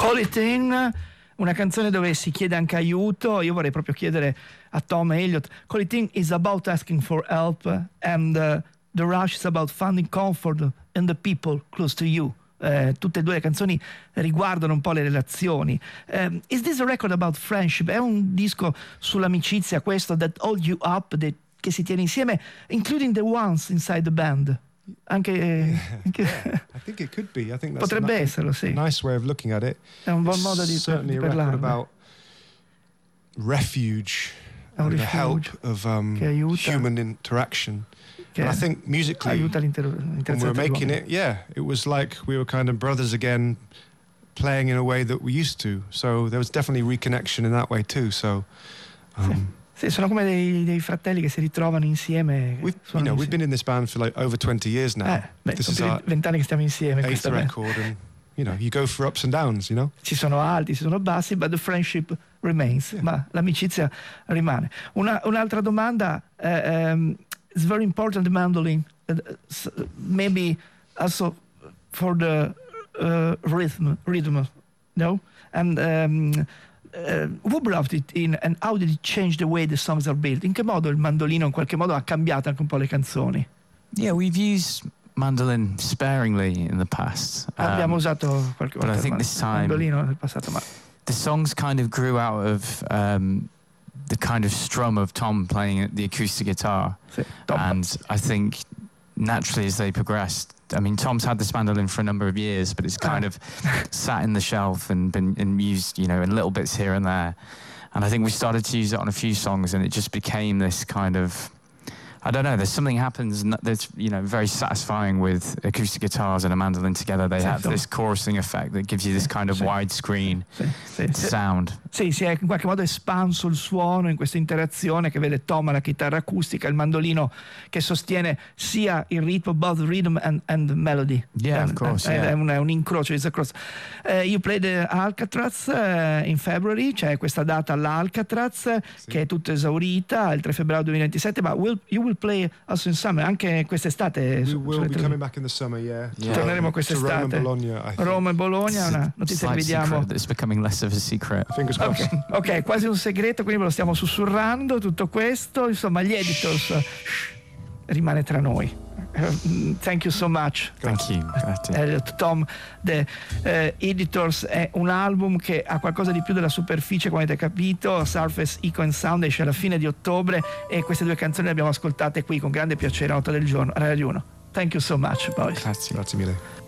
Call It In, una canzone dove si chiede anche aiuto. Io vorrei proprio chiedere a Tom e Elliott. Call It In is about asking for help, and The Rush is about finding comfort in the people close to you. Tutte e due le canzoni riguardano un po' le relazioni. Is this a record about friendship? È un disco sull'amicizia questo, that hold you up, che si tiene insieme, including the ones inside the band? Anche I think it could be. I think that's potrebbe esserlo, sì. A nice way of looking at it. È un buon modo di certainly parlarne. a record about refuge and the help of human interaction. And I think musically, when we were making it, it was like we were kind of brothers again, playing in a way that we used to. So there was definitely reconnection in that way too. So. Sì, sono come dei fratelli che si ritrovano insieme. We've been in this band for like over 20 years now. This is our 20 anni che stiamo insieme. 8th record, and you go for ups and downs, Ci sono alti, ci sono bassi, but the friendship remains. Ma l'amicizia rimane. Un'altra domanda. It's very important, the mandolin. Maybe also for the rhythm, no? And who brought it in, and how did it change the way the songs are built? In che modo il mandolino in qualche modo ha cambiato anche un po' le canzoni? Yeah, we've used mandolin sparingly in the past. Abbiamo usato qualche volta il mandolino nel passato, ma the songs kind of grew out of the kind of strum of Tom playing the acoustic guitar. Sì, and I think naturally as they progressed, I mean, Tom's had this mandolin for a number of years, but it's kind of sat in the shelf and been used, in little bits here and there. And I think we started to use it on a few songs, and it just became this kind of, I don't know, there's something happens that's, very satisfying with acoustic guitars and a mandolin together. They have this chorusing effect that gives you this kind of widescreen sound. Sì, si è in qualche modo espanso il suono in questa interazione che vede Tom alla chitarra acustica, il mandolino che sostiene sia il ritmo, both rhythm and melody. Yeah, of course. È un incrocio, it's a cross. You played Alcatraz in February, c'è questa data all'Alcatraz che è tutta esaurita, il 3 febbraio 2027, ma you will play also in summer, anche quest'estate. We will be coming back in the summer, Torneremo quest'estate. Roma e Bologna, una notizia che vediamo. It's becoming less of a secret. Ok, quasi un segreto, quindi ve lo stiamo sussurrando tutto questo. Insomma, gli Editors rimane tra noi. Thank you so much. Thank you. Tom, The Editors è un album che ha qualcosa di più della superficie, come avete capito. Surface, Echo and Sound esce alla fine di ottobre e queste due canzoni le abbiamo ascoltate qui con grande piacere a 8 del giorno, a Radio 1. Thank you so much, boys. Grazie mille.